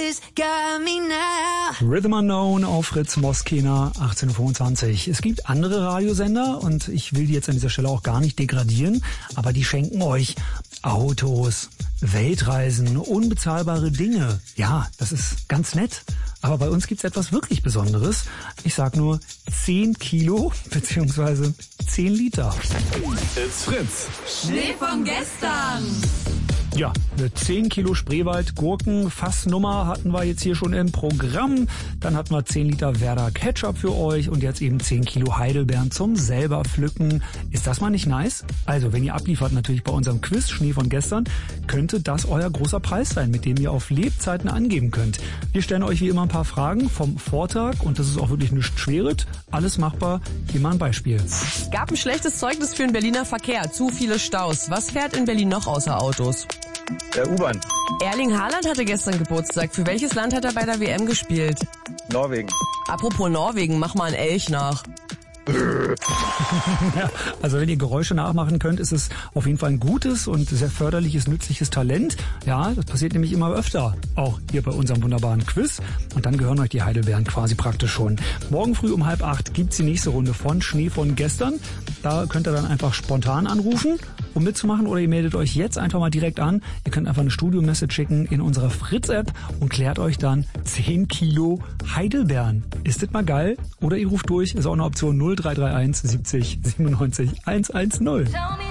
always got me now. Rhythm Unknown auf Fritz Moskena, 18.25 Uhr. Es gibt andere Radiosender und ich will die jetzt an dieser Stelle auch gar nicht degradieren, aber die schenken euch Autos, Weltreisen, unbezahlbare Dinge. Ja, das ist ganz nett. Aber bei uns gibt's etwas wirklich Besonderes. Ich sag nur 10 Kilo bzw. 10 Liter. It's Fritz. Schnee von gestern. Ja, eine 10 Kilo Spreewald Gurken Fassnummer hatten wir jetzt hier schon im Programm. Dann hatten wir 10 Liter Werder Ketchup für euch und jetzt eben 10 Kilo Heidelbeeren zum selber pflücken. Ist das mal nicht nice? Also, wenn ihr abliefert natürlich bei unserem Quiz Schnee von gestern, könnte das euer großer Preis sein, mit dem ihr auf Lebzeiten angeben könnt. Wir stellen euch wie immer ein paar Fragen vom Vortag und das ist auch wirklich nichts Schweres. Alles machbar. Hier mal ein Beispiel. Gab ein schlechtes Zeugnis für den Berliner Verkehr. Zu viele Staus. Was fährt in Berlin noch außer Autos? Der U-Bahn. Erling Haaland hatte gestern Geburtstag. Für welches Land hat er bei der WM gespielt? Norwegen. Apropos Norwegen, mach mal einen Elch nach. Ja, also wenn ihr Geräusche nachmachen könnt, ist es auf jeden Fall ein gutes und sehr förderliches, nützliches Talent. Ja, das passiert nämlich immer öfter, auch hier bei unserem wunderbaren Quiz. Und dann gehören euch die Heidelbeeren quasi praktisch schon. Morgen früh um 7:30 gibt's die nächste Runde von Schnee von gestern. Da könnt ihr dann einfach spontan anrufen, um mitzumachen, oder ihr meldet euch jetzt einfach mal direkt an. Ihr könnt einfach eine Studio-Message schicken in unserer Fritz-App und klärt euch dann 10 Kilo Heidelbeeren. Ist das mal geil? Oder ihr ruft durch, ist auch eine Option 0331 70 97 110.